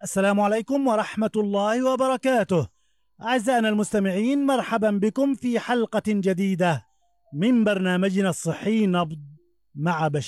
السلام عليكم ورحمة الله وبركاته. أعزائنا المستمعين، مرحبا بكم في حلقة جديدة من برنامجنا الصحي نبض مع بشير.